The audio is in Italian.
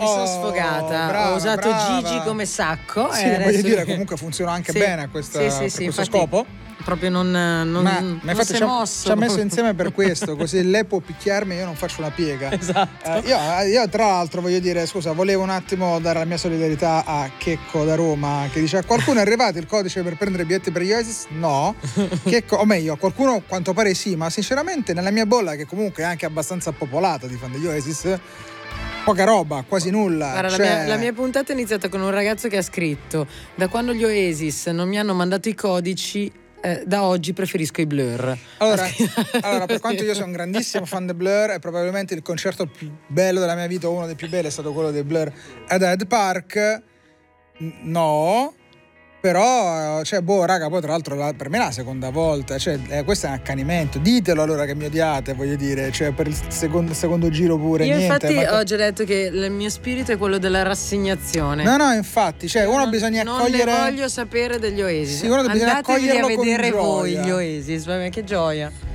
sono sfogata. Brava, ho usato brava. Gigi come sacco. Sì, voglio dire, comunque funziona anche bene a questo infatti, scopo. Proprio non infatti si è ci mosso. ha messo insieme per questo, così lei può picchiarmi e io non faccio una piega. Esatto. Io tra l'altro voglio dire, scusa, volevo un attimo dare la mia solidarietà a Checco da Roma, che dice: a qualcuno è arrivato il codice per prendere biglietti per gli Oasis? No. Checco, o meglio, a qualcuno a quanto pare sì, ma sinceramente nella mia bolla, che comunque è anche abbastanza popolata di fan degli Oasis, poca roba, quasi nulla. Guarda, la mia puntata è iniziata con un ragazzo che ha scritto: da quando gli Oasis non mi hanno mandato i codici, da oggi preferisco i Blur. Allora, per quanto io sia un grandissimo fan dei Blur, e probabilmente il concerto più bello della mia vita, uno dei più belli, è stato quello dei Blur ad Hyde Park. No. Però, raga, poi tra l'altro per me è la seconda volta, questo è un accanimento. Ditelo allora che mi odiate, voglio dire, per il secondo giro pure. Io niente, infatti ho già detto che il mio spirito è quello della rassegnazione. No, infatti, uno bisogna accogliere. Non ne voglio sapere degli Oasis. Sì, uno bisogna Andatevi accoglierlo a vedere con voi gioia. gli Oasis, che gioia.